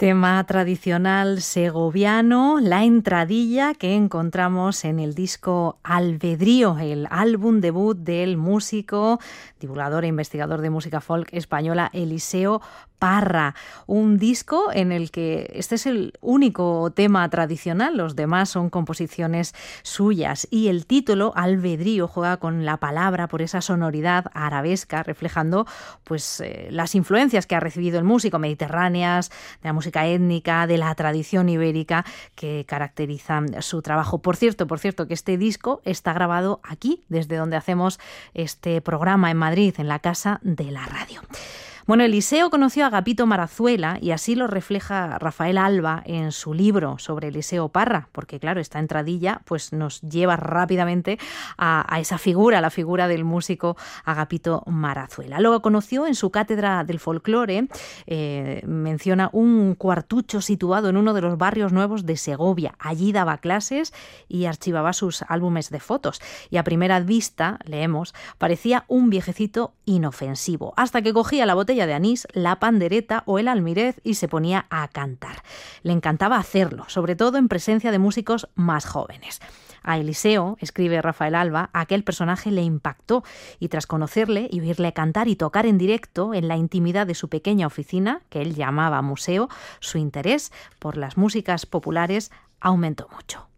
Tema tradicional segoviano, la entradilla que encontramos en el disco Albedrío, el álbum debut del músico, divulgador e investigador de música folk española Eliseo Parra. Un disco en el que este es el único tema tradicional, los demás son composiciones suyas. Y el título, Albedrío, juega con la palabra por esa sonoridad arabesca, reflejando pues las influencias que ha recibido el músico mediterráneas, de la música étnica, de la tradición ibérica que caracterizan su trabajo. Por cierto, que este disco está grabado aquí, desde donde hacemos este programa en Madrid, en la Casa de la Radio. Bueno, Eliseo conoció a Agapito Marazuela y así lo refleja Rafael Alba en su libro sobre Eliseo Parra, porque claro, esta entradilla pues nos lleva rápidamente a esa figura, la figura del músico Agapito Marazuela. Lo conoció en su cátedra del folclore, menciona un cuartucho situado en uno de los barrios nuevos de Segovia. Allí daba clases y archivaba sus álbumes de fotos. Y a primera vista, leemos, parecía un viejecito inofensivo, hasta que cogía la botella de anís, la pandereta o el almirez y se ponía a cantar. Le encantaba hacerlo, sobre todo en presencia de músicos más jóvenes. A Eliseo, escribe Rafael Alba, aquel personaje le impactó y tras conocerle y oírle cantar y tocar en directo en la intimidad de su pequeña oficina, que él llamaba museo, su interés por las músicas populares aumentó mucho.